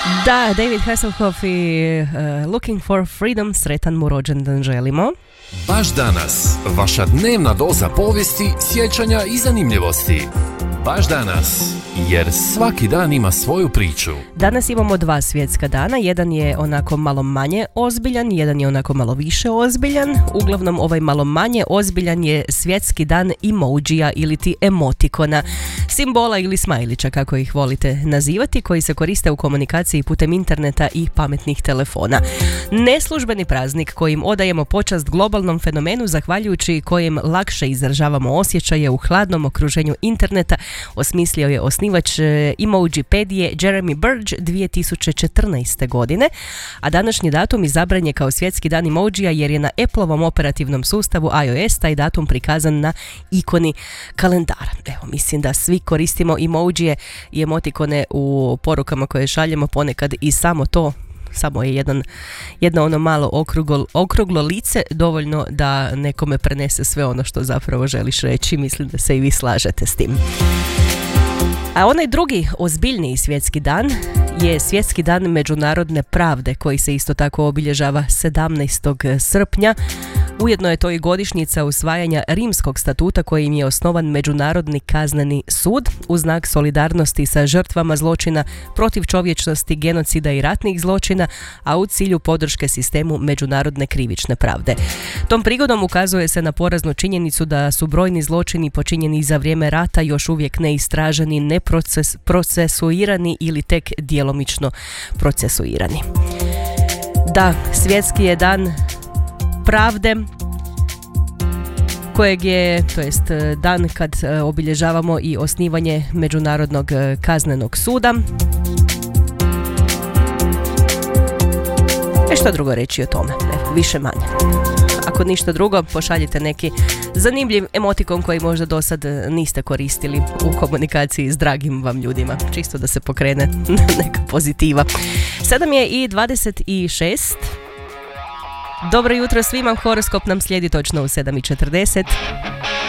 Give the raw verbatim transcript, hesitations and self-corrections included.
Da, David Hasselhoff i uh, Looking for Freedom, sretan mu rođendan želimo. Baš danas, vaša dnevna doza povijesti, sjećanja i zanimljivosti. Baš danas, jer svaki dan ima svoju priču. Danas imamo dva svjetska dana, jedan je onako malo manje ozbiljan, jedan je onako malo više ozbiljan. Uglavnom ovaj malo manje ozbiljan je svjetski dan emojija ili ti emotikona, simbola ili smajlića kako ih volite nazivati, koji se koriste u komunikaciji putem interneta i pametnih telefona. Neslužbeni praznik kojim odajemo počast globalnom fenomenu zahvaljujući kojem lakše izražavamo osjećaje u hladnom okruženju interneta, osmislio je osnivač Emojipedije Jeremy Burge dvije tisuće četrnaeste. godine, a današnji datum izabran je kao svjetski dan emojija jer je na Appleovom operativnom sustavu iOS taj datum prikazan na ikoni kalendara. Evo, mislim da svi koristimo emojije i emotikone u porukama koje šaljemo, ponekad i samo to, samo je jedan, jedno ono malo okruglo, okruglo lice dovoljno da nekome prenese sve ono što zapravo želiš reći. Mislim da se i vi slažete s tim. A onaj drugi ozbiljniji svjetski dan je svjetski dan međunarodne pravde, koji se isto tako obilježava sedamnaestog srpnja. Ujedno je to i godišnjica usvajanja Rimskog statuta kojim je osnovan Međunarodni kazneni sud u znak solidarnosti sa žrtvama zločina protiv čovječnosti, genocida i ratnih zločina, a u cilju podrške sistemu međunarodne krivične pravde. Tom prigodom ukazuje se na poraznu činjenicu da su brojni zločini počinjeni za vrijeme rata još uvijek neistraženi, neprocesuirani ili tek djelomično procesuirani. Da, svjetski je dan pravde, kojeg je, to jest dan kad obilježavamo i osnivanje Međunarodnog kaznenog suda. E što drugo reći o tome? E, više manje. Ako ništa drugo, pošaljite neki zanimljiv emotikon koji možda do sad niste koristili u komunikaciji s dragim vam ljudima. Čisto da se pokrene neka pozitiva. sedam je i dvadeset šest. Dobro jutro svima, horoskop nam slijedi točno u sedam i četrdeset.